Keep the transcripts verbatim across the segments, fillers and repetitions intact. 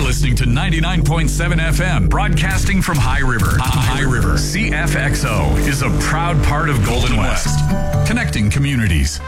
listening to ninety-nine point seven F M, broadcasting from High River. High River. C F X O is a proud part of Golden West, connecting communities.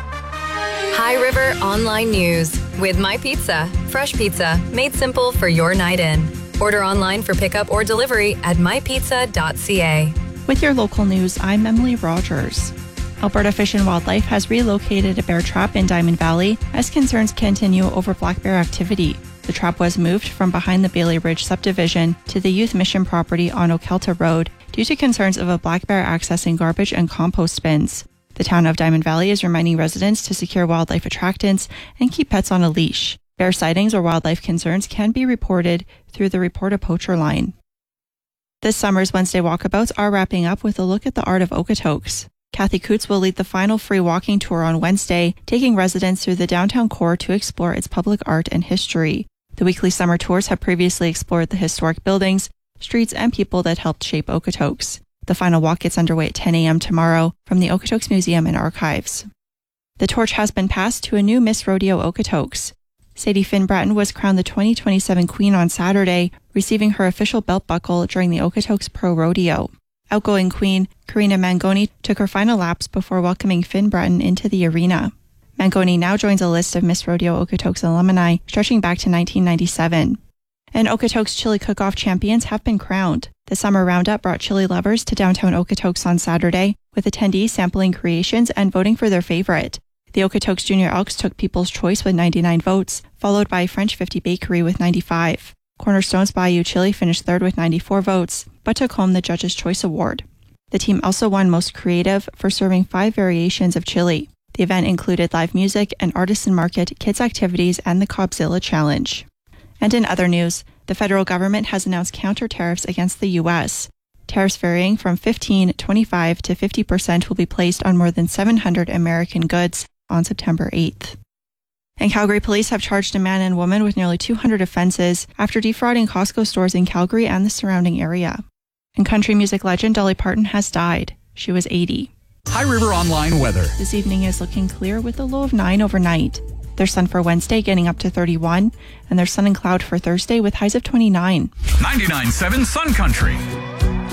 High River Online News with My Pizza. Fresh pizza made simple for your night in. Order online for pickup or delivery at my pizza dot c a. With your local news, I'm Emily Rogers. Alberta Fish and Wildlife has relocated a bear trap in Diamond Valley as concerns continue over black bear activity. The trap was moved from behind the Bailey Ridge subdivision to the Youth Mission property on Okelta Road due to concerns of a black bear accessing garbage and compost bins. The town of Diamond Valley is reminding residents to secure wildlife attractants and keep pets on a leash. Bear sightings or wildlife concerns can be reported through the Report a Poacher line. This summer's Wednesday walkabouts are wrapping up with a look at the art of Okotoks. Kathy Coots will lead the final free walking tour on Wednesday, taking residents through the downtown core to explore its public art and history. The weekly summer tours have previously explored the historic buildings, streets, and people that helped shape Okotoks. The final walk gets underway at ten a.m. tomorrow from the Okotoks Museum and Archives. The torch has been passed to a new Miss Rodeo Okotoks. Sadie Finn Bratton was crowned the twenty twenty-seven Queen on Saturday, receiving her official belt buckle during the Okotoks Pro Rodeo. Outgoing Queen Karina Mangoni took her final laps before welcoming Finn Bratton into the arena. Mangoni now joins a list of Miss Rodeo Okotoks alumni stretching back to nineteen ninety-seven. And Okotoks Chili Cook-Off champions have been crowned. The summer roundup brought chili lovers to downtown Okotoks on Saturday, with attendees sampling creations and voting for their favorite. The Okotoks Junior Elks took People's Choice with ninety-nine votes, followed by French fifty Bakery with ninety-five. Cornerstone's Bayou Chili finished third with ninety-four votes, but took home the Judge's Choice Award. The team also won Most Creative for serving five variations of chili. The event included live music, an artisan market, kids' activities, and the Cobzilla Challenge. And in other news, the federal government has announced counter tariffs against the U S. Tariffs varying from fifteen, twenty-five to fifty percent will be placed on more than seven hundred American goods on September eighth. And Calgary police have charged a man and woman with nearly two hundred offenses after defrauding Costco stores in Calgary and the surrounding area. And country music legend Dolly Parton has died. She was eighty. High River Online weather. This evening is looking clear with a low of nine overnight. There's sun for Wednesday getting up to thirty-one, and there's sun and cloud for Thursday with highs of twenty-nine. ninety-nine point seven Sun Country.